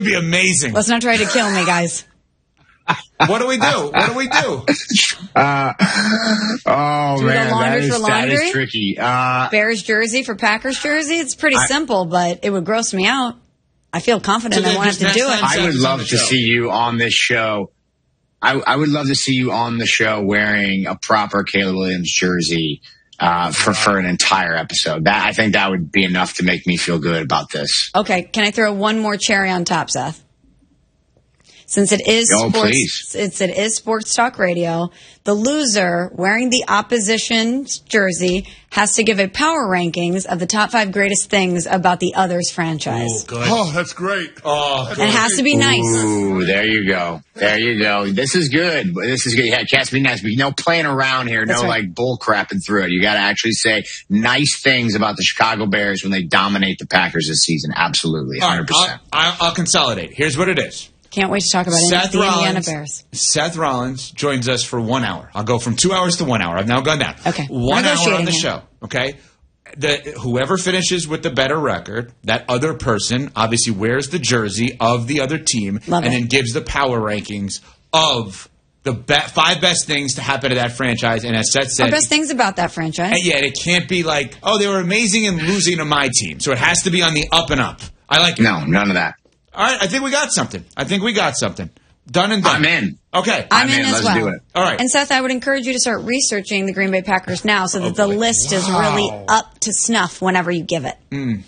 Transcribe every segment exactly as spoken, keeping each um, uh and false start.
be amazing. Let's not try to kill me, guys. What do we do? What do we do? Uh, oh, do man. The laundry that, is, for laundry? that is tricky. Uh, Bears jersey for Packers jersey? It's pretty I, simple, but it would gross me out. I feel confident so I won't have to do it. I would love to see you on this show. I, I would love to see you on the show wearing a proper Caleb Williams jersey uh, for, for an entire episode. That I think that would be enough to make me feel good about this. Okay, can I throw one more cherry on top, Seth? Since it is oh, sports, since it is sports talk radio, the loser wearing the opposition's jersey has to give a power rankings of the top five greatest things about the other's franchise. Oh, good. Oh, that's great. Oh, that's and it has to be nice. Ooh, there you go. There you go. This is good. This is good. Yeah, it has to be nice. But no playing around here. That's no right. like bull crapping through it. You got to actually say nice things about the Chicago Bears when they dominate the Packers this season. Absolutely, one hundred All percent. right, I'll, I'll, I'll consolidate. Here's what it is. Can't wait to talk about Seth the Rollins, Indiana Bears. Seth Rollins joins us for one hour. I'll go from two hours to one hour. I've now gone down. Okay. One hour on the Negotiating show. Okay. The, whoever finishes with the better record, that other person obviously wears the jersey of the other team Love and it. then gives the power rankings of the be- five best things to happen to that franchise. And as Seth said, Our best things about that franchise. and yet it can't be like, oh, they were amazing and losing to my team. So it has to be on the up and up. I like it. No, none of that. All right. I think we got something. I think we got something. Done and done. I'm in. Okay. I'm, I'm in, in. as Let's well. do it. All right. And Seth, I would encourage you to start researching the Green Bay Packers now so that the boy. list is Wow. really up to snuff whenever you give it. Mm.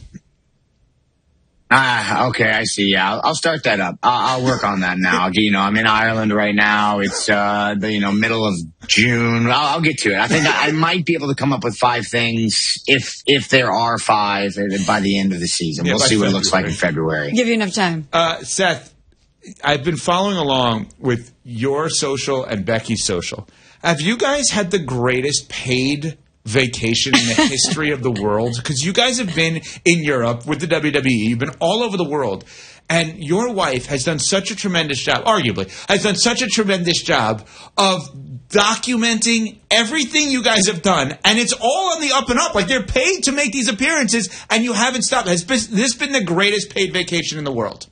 Ah, okay, I see. Yeah, I'll, I'll start that up. I'll, I'll work on that now. You know, I'm in Ireland right now. It's uh, the you know middle of June. I'll, I'll get to it. I think I, I might be able to come up with five things if if there are five by the end of the season. Yeah, we'll by see what it looks like February. in February. Give you enough time. Uh, Seth, I've been following along with your social and Becky's social. Have you guys had the greatest paid vacation in the history of the world? Because you guys have been in Europe with the W W E. You've been all over the world. And your wife has done such a tremendous job, arguably, has done such a tremendous job of documenting everything you guys have done. And it's all on the up and up. Like, they're paid to make these appearances, and you haven't stopped. Has this been the greatest paid vacation in the world?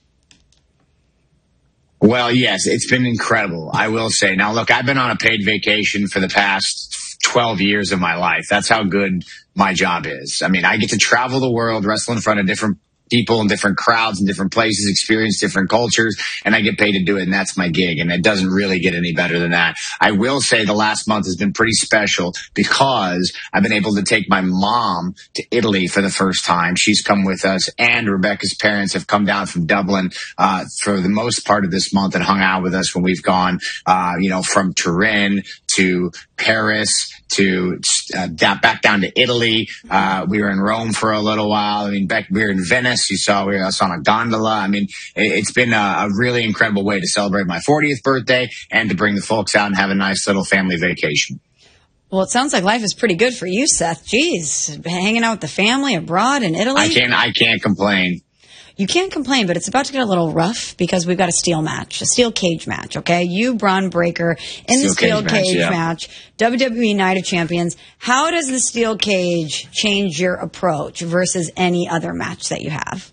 Well, yes, it's been incredible, I will say. Now, look, I've been on a paid vacation for the past twelve years of my life. That's how good my job is. I mean, I get to travel the world, wrestle in front of different people in different crowds in different places, experience different cultures, and I get paid to do it, and that's my gig, and it doesn't really get any better than that. I will say the last month has been pretty special because I've been able to take my mom to Italy for the first time. She's come with us, and Rebecca's parents have come down from Dublin uh, for the most part of this month and hung out with us when we've gone, uh, you know, from Turin to Paris to uh, down, back down to Italy. Uh, we were in Rome for a little while. I mean, back we were in Venice. You saw we were us on a gondola. I mean, it, it's been a, a really incredible way to celebrate my fortieth birthday and to bring the folks out and have a nice little family vacation. Well, it sounds like life is pretty good for you, Seth. Jeez, hanging out with the family abroad in Italy. I can't. I can't complain. You can't complain, but it's about to get a little rough because we've got a steel match, a steel cage match, okay? You, Braun Breaker, in the steel Steel cage match, cage yeah. match, W W E Night of Champions. How does the steel cage change your approach versus any other match that you have?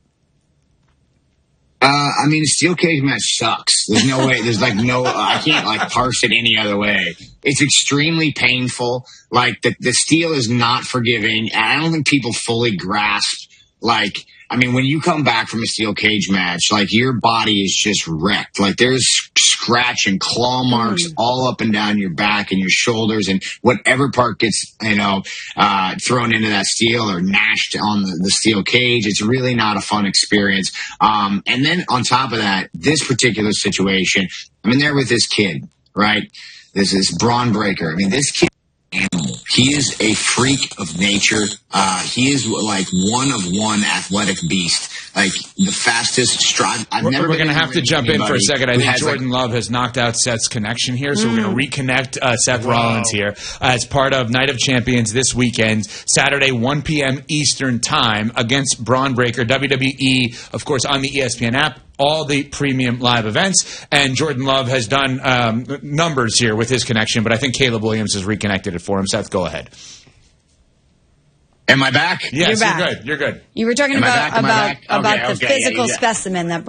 Uh, I mean, the steel cage match sucks. There's no way. There's like no. I can't like parse it any other way. It's extremely painful. Like the the steel is not forgiving, and I don't think people fully grasp. Like, I mean, when you come back from a steel cage match, like your body is just wrecked. Like there's scratch and claw marks mm. all up and down your back and your shoulders, and whatever part gets, you know, uh, thrown into that steel or gnashed on the, the steel cage. It's really not a fun experience. Um, and then on top of that, this particular situation, I'm in there with this kid, right? This is Braun Breaker. I mean, this kid. Animal. He is a freak of nature. Uh, he is like one of one athletic beast. Like the fastest stride. I've we're never. We're going to have to jump in for a second. I think Jordan like, Love has knocked out Seth's connection here, so mm. we're going to reconnect uh, Seth wow. Rollins here uh, as part of Night of Champions this weekend, Saturday, one p.m. Eastern Time against Braun Breaker. W W E, of course, on the E S P N app. All the premium live events, and Jordan Love has done um, numbers here with his connection, but I think Caleb Williams has reconnected it for him. Seth, go ahead. Am I back? Yes, You're back. you're good. You're good. You were talking Am I about back? Am I about back? about Okay, the okay, physical yeah, yeah. specimen that